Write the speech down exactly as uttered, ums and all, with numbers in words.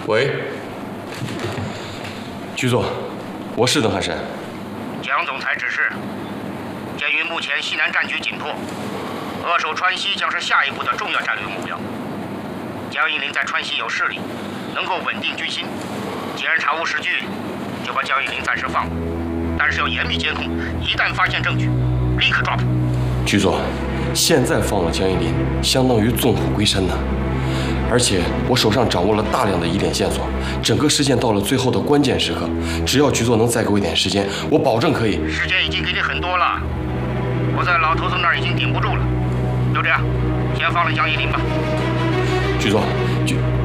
喂，局座，我是邓汉山。 蒋总裁指示，鉴于目前西南战局紧迫，扼守川西将是下一步的重要战略目标。江应麟在川西有势力，能够稳定军心。既然查无实据，就把江应麟暂时放了，但是要严密监控，一旦发现证据，立刻抓捕。 局座，现在放了江应麟，相当于纵虎归山呢。而且我手上掌握了大量的疑点线索，整个事件到了最后的关键时刻，只要局座能再给我一点时间，我保证可以。 时间已经给你很多了，我在老头子那儿已经顶不住了。就这样，先放了江应麟吧。 局座，局。